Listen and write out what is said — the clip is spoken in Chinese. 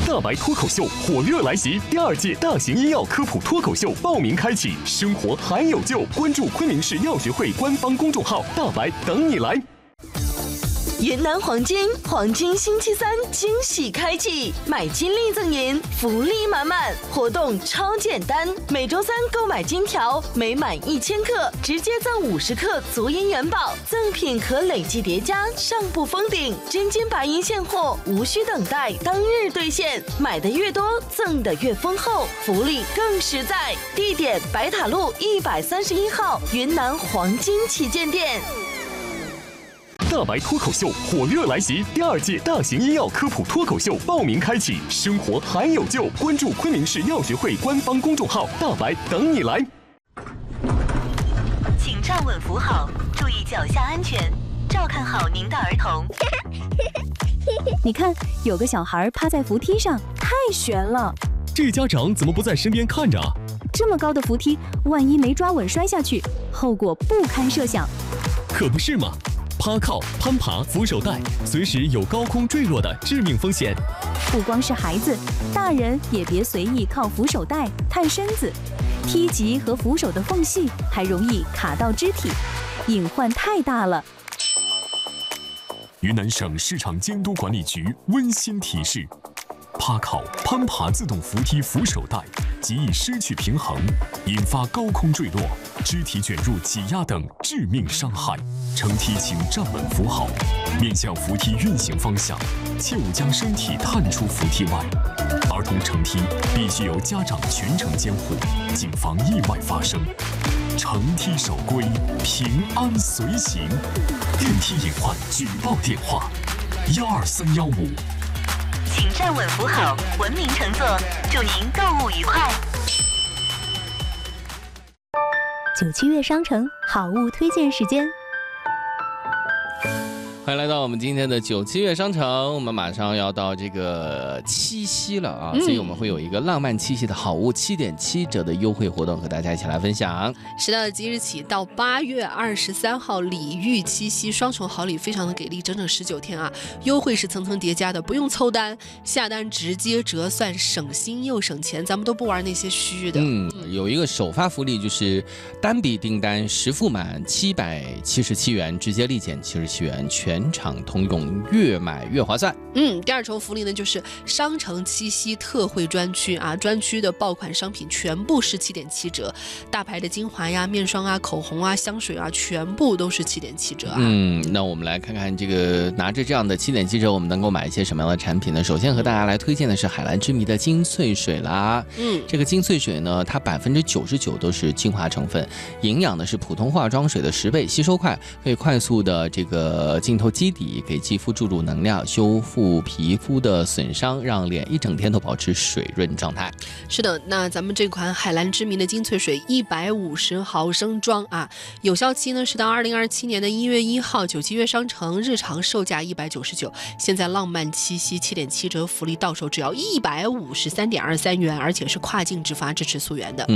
大白脱口秀火热来袭，第2届大型医药科普脱口秀报名开启，生活还有救！关注昆明市药学会官方公众号“大白”，等你来。 云南黄金星期3惊喜开启，买金粒赠银，福利满满，活动超简单，每周3购买金条，每满1000克直接赠50克足银元宝，赠品可累计叠加，上不封顶，真金白银现货，无需等待，当日兑现，买的越多，赠的越丰厚，福利更实在。地点：白塔路131号云南黄金旗舰店。 大白脱口秀火热来袭，第2届大型医药科普脱口秀报名开启，生活还有救！关注昆明市药学会官方公众号“大白”，等你来。 请站稳扶好，注意脚下安全，照看好您的儿童。 你看，有个小孩趴在扶梯上，太悬了。 这家长怎么不在身边看着啊？ 这么高的扶梯，万一没抓稳摔下去，后果不堪设想。 可不是嘛！趴靠、攀爬、扶手带，随时有高空坠落的致命风险。 不光是孩子，大人也别随意靠扶手带探身子，梯级和扶手的缝隙还容易卡到肢体，隐患太大了。 云南省市场监督管理局温馨提示：趴靠、攀爬自动扶梯扶手带极易失去平衡，引发高空坠落、肢体卷入挤压等致命伤害。乘梯请站稳扶好，面向扶梯运行方向，切勿将身体探出扶梯外。儿童乘梯必须由家长全程监护，谨防意外发生。乘梯守规，平安随行。电梯隐患举报电话：12315。 请站稳扶好，文明乘坐，祝您购物愉快。 97月商城好物推荐时间。 欢迎来到我们今天的97月商城，我们马上要到这个七夕了啊，所以我们会有一个浪漫七夕的好物7.7折的优惠活动和大家一起来分享。 是的，即日起到8月23号，礼遇七夕双重好礼非常的给力，整整19天啊，优惠是层层叠加的，不用凑单，下单直接折算，省心又省钱，咱们都不玩那些虚的。 有一个首发福利，就是单笔订单10付满777元，直接立减77元，全场通用，越买越划算。 第2重福利呢，就是商城七夕特惠专区啊，专区的爆款商品全部是7.7折，大牌的精华呀、面霜啊、口红啊、香水啊，全部都是7.7折啊。 那我们来看看这个拿着这样的7.7折，我们能够买一些什么样的产品呢？首先和大家来推荐的是海蓝之谜的精粹水啦。这个精粹水呢，它99%都是精华成分，营养的是普通化妆水的10倍，吸收快，可以快速的这个浸透基底，给肌肤注入能量，修复皮肤的损伤，让脸一整天都保持水润状态。 是的，那咱们这款海蓝之谜的精粹水150毫升装啊，有效期呢是到2027年的1月1号，97月商城日常售价199，现在浪漫七夕7.7折福利到手只要153.23元，而且是跨境直发，支持溯源的。